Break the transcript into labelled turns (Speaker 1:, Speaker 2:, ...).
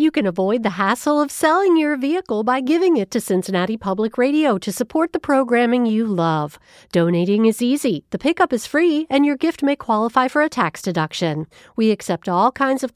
Speaker 1: You can avoid the hassle of selling your vehicle by giving it to Cincinnati Public Radio to support the programming you love. Donating is easy, the pickup is free, and your gift may qualify for a tax deduction. We accept all kinds of